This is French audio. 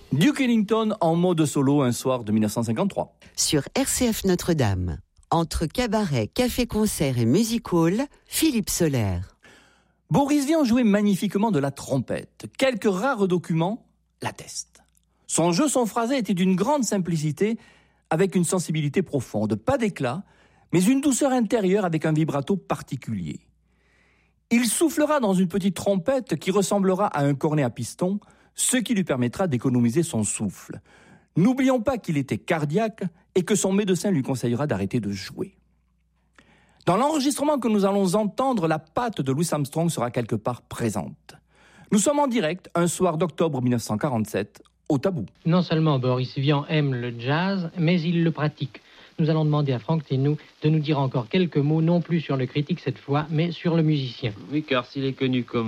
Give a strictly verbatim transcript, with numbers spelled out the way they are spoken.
Duke Ellington en mode solo un soir de dix-neuf cent cinquante-trois. Sur R C F Notre-Dame, entre cabaret, café-concert et music hall, Philippe Soler. Boris Vian jouait magnifiquement de la trompette. Quelques rares documents l'attestent. Son jeu, son phrasé était d'une grande simplicité, avec une sensibilité profonde. Pas d'éclat, mais une douceur intérieure avec un vibrato particulier. Il soufflera dans une petite trompette qui ressemblera à un cornet à piston, ce qui lui permettra d'économiser son souffle. N'oublions pas qu'il était cardiaque et que son médecin lui conseillera d'arrêter de jouer. Dans l'enregistrement que nous allons entendre, la patte de Louis Armstrong sera quelque part présente. Nous sommes en direct un soir d'octobre dix-neuf cent quarante-sept, au Tabou. Non seulement Boris Vian aime le jazz, mais il le pratique. Nous allons demander à Franck Ténou de nous dire encore quelques mots, non plus sur le critique cette fois, mais sur le musicien. Oui, car s'il est connu comme